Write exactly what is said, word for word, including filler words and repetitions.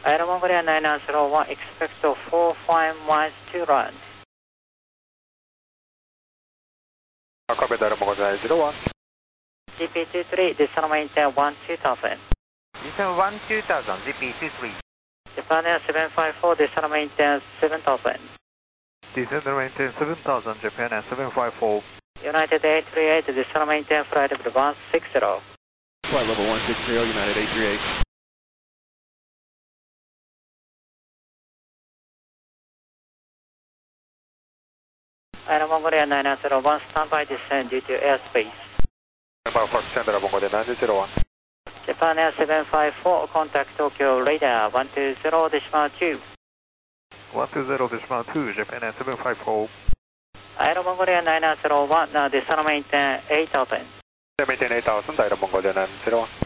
Aero Mongolia nine nine zero one, expect four five miles to land. Copy Aero Mongolia nine zero one. G P two three, decimal maintain one two thousand. Descend one two thousand, G P two three. Japan Air seven five four, decimal maintain seven thousand. Descend and maintain seven thousand, Japan Air seven five four. United eight three eight, decimal maintain flight level one six zero. Flight level one six zero, United eight three eight. Aero Mongolia nine nine zero one, standby descent due to airspace. Fox Aero Mongolia nine zero one. Japan Air seven five four, contact Tokyo radar one two zero decimal two. one two zero decimal two, Japan Air seven five four. Aero Mongolia nine nine zero one, uh, decimal maintain eight thousand. Maintain eight thousand, Aero Mongolia nine zero one.